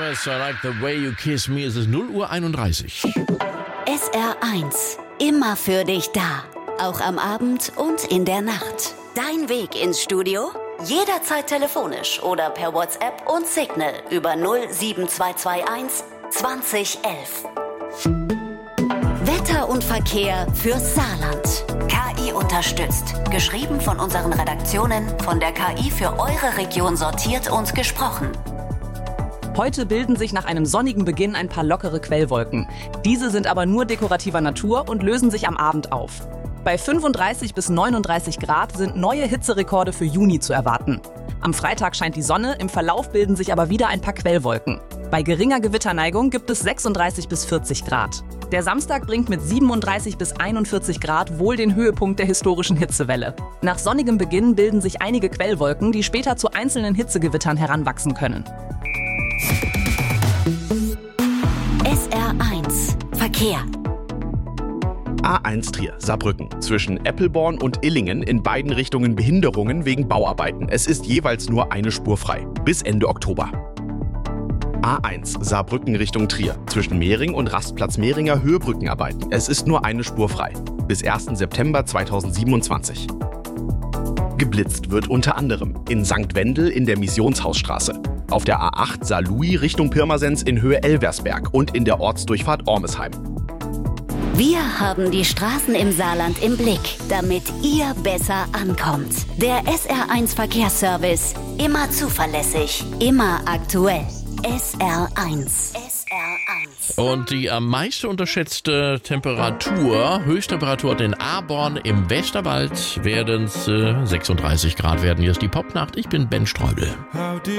Promise, I like the way you kiss me. Es ist 0:31 Uhr. SR1, immer für dich da. Auch am Abend und in der Nacht. Dein Weg ins Studio? Jederzeit telefonisch oder per WhatsApp und Signal über 07221 2011. Wetter und Verkehr fürs Saarland. KI unterstützt. Geschrieben von unseren Redaktionen, von der KI für eure Region sortiert und gesprochen. Heute bilden sich nach einem sonnigen Beginn ein paar lockere Quellwolken. Diese sind aber nur dekorativer Natur und lösen sich am Abend auf. Bei 35 bis 39 Grad sind neue Hitzerekorde für Juni zu erwarten. Am Freitag scheint die Sonne, im Verlauf bilden sich aber wieder ein paar Quellwolken. Bei geringer Gewitterneigung gibt es 36 bis 40 Grad. Der Samstag bringt mit 37 bis 41 Grad wohl den Höhepunkt der historischen Hitzewelle. Nach sonnigem Beginn bilden sich einige Quellwolken, die später zu einzelnen Hitzegewittern heranwachsen können. SR1 Verkehr. A1 Trier, Saarbrücken. Zwischen Eppelborn und Illingen in beiden Richtungen Behinderungen wegen Bauarbeiten. Es ist jeweils nur eine Spur frei. Bis Ende Oktober. A1 Saarbrücken Richtung Trier. Zwischen Mehring und Rastplatz Mehringer Höhebrückenarbeiten. Es ist nur eine Spur frei. Bis 1. September 2027. Geblitzt wird unter anderem in St. Wendel in der Missionshausstraße, auf der A8 Saarlouis Richtung Pirmasens in Höhe Elversberg und in der Ortsdurchfahrt Ormesheim. Wir haben die Straßen im Saarland im Blick, damit ihr besser ankommt. Der SR1 Verkehrsservice. Immer zuverlässig, immer aktuell. SR1. SR1. Und die am meisten unterschätzte Temperatur, Höchsttemperatur in Aborn im Westerwald, werden es 36 Grad werden. Hier ist die Popnacht. Ich bin Ben Streubel.